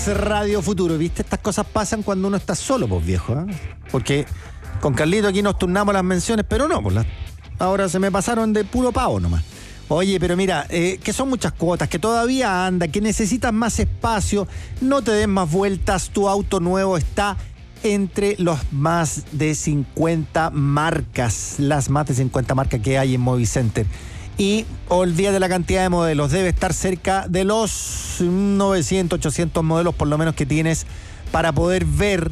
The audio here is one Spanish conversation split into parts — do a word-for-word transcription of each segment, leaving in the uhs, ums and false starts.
es Radio Futuro. ¿Viste? Estas cosas pasan cuando uno está solo, pues viejo, ¿eh? Porque con Carlito aquí nos turnamos las menciones, pero no, pues las, ahora se me pasaron de puro pavo nomás. Oye, pero mira, eh, que son muchas cuotas, que todavía anda, que necesitas más espacio, no te des más vueltas, tu auto nuevo está entre los más de cincuenta marcas, las más de cincuenta marcas que hay en Movicenter. Y olvídate la cantidad de modelos, debe estar cerca de los novecientos, ochocientos modelos por lo menos que tienes para poder ver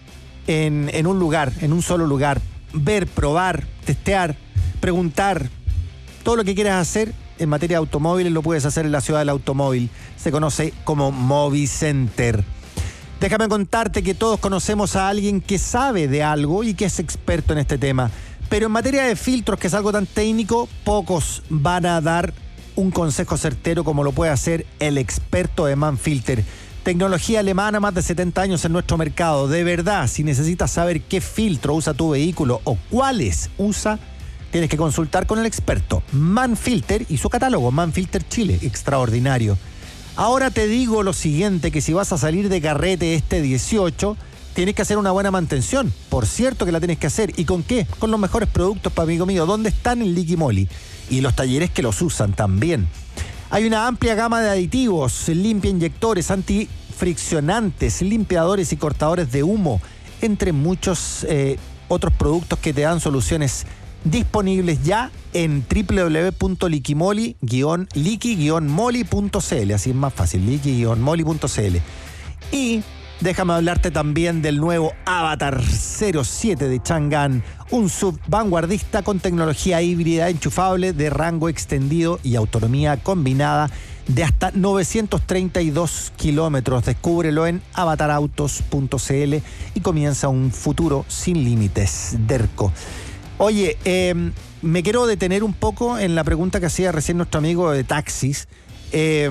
en, en un lugar, en un solo lugar, ver, probar, testear, preguntar. Todo lo que quieras hacer en materia de automóviles lo puedes hacer en la ciudad del automóvil. Se conoce como Movicenter. Déjame contarte que todos conocemos a alguien que sabe de algo y que es experto en este tema. Pero en materia de filtros, que es algo tan técnico, pocos van a dar un consejo certero como lo puede hacer el experto de Manfilter. Tecnología alemana, más de setenta años en nuestro mercado. De verdad, si necesitas saber qué filtro usa tu vehículo o cuáles usa, tienes que consultar con el experto Manfilter y su catálogo Manfilter Chile, extraordinario. Ahora te digo lo siguiente, que si vas a salir de carrete este dieciocho, tienes que hacer una buena mantención. Por cierto que la tienes que hacer. ¿Y con qué? Con los mejores productos, para amigo mío. ¿Dónde están el Liqui Moly? Y los talleres que los usan también. Hay una amplia gama de aditivos, limpia inyectores, antifriccionantes, limpiadores y cortadores de humo, entre muchos eh, otros productos que te dan soluciones disponibles ya en doble u doble u doble u punto liquimoly guion moly punto c l, así es más fácil, liqui guion moly punto c l. Y déjame hablarte también del nuevo Avatar cero siete de Chang'an, un sub vanguardista con tecnología híbrida enchufable de rango extendido y autonomía combinada de hasta novecientos treinta y dos kilómetros. Descúbrelo en avatar autos punto c l y comienza un futuro sin límites. Derco. Oye, eh, me quiero detener un poco en la pregunta que hacía recién nuestro amigo de taxis. Eh,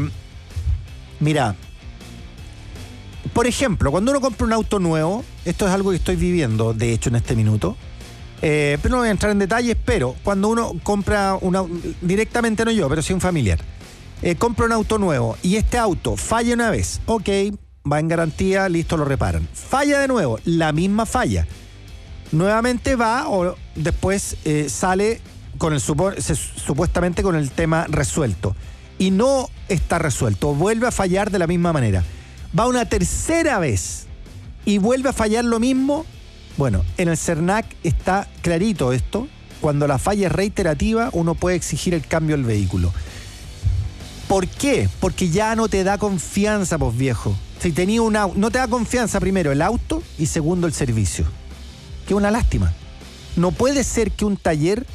mira, por ejemplo, cuando uno compra un auto nuevo, esto es algo que estoy viviendo, de hecho, en este minuto, eh, pero no voy a entrar en detalles, pero cuando uno compra un auto, directamente no yo, pero sí un familiar, eh, compra un auto nuevo y este auto falla una vez, ok, va en garantía, listo, lo reparan. Falla de nuevo, la misma falla. Nuevamente va o después eh, sale con el supo- se, supuestamente con el tema resuelto y no está resuelto, vuelve a fallar de la misma manera. Va una tercera vez y vuelve a fallar lo mismo. Bueno, en el CERNAC está clarito esto. Cuando la falla es reiterativa, uno puede exigir el cambio del vehículo. ¿Por qué? Porque ya no te da confianza, pues viejo. Si tenía un auto, no te da confianza primero el auto y segundo el servicio. Que una lástima. No puede ser que un taller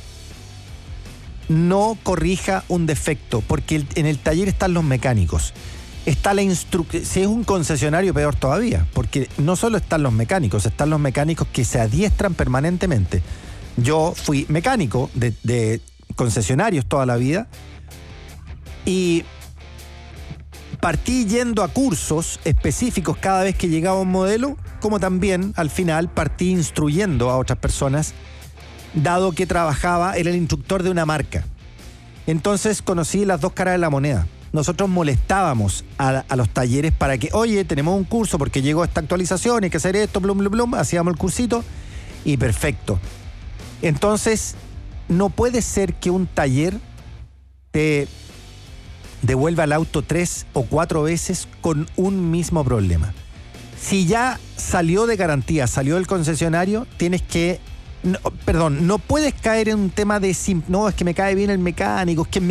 no corrija un defecto, porque el, en el taller están los mecánicos. Está la instrucción. Si es un concesionario, peor todavía, porque no solo están los mecánicos, están los mecánicos que se adiestran permanentemente. Yo fui mecánico de, de concesionarios toda la vida y partí yendo a cursos específicos cada vez que llegaba un modelo, como también al final partí instruyendo a otras personas, dado que trabajaba, era el instructor de una marca. Entonces conocí las dos caras de la moneda. Nosotros molestábamos a, a los talleres para que, oye, tenemos un curso porque llegó esta actualización, hay que hacer esto, blum, blum, blum, hacíamos el cursito y perfecto. Entonces, no puede ser que un taller te devuelva el auto tres o cuatro veces con un mismo problema. Si ya salió de garantía, salió del concesionario, tienes que... No, perdón, no puedes caer en un tema de... No, es que me cae bien el mecánico, es que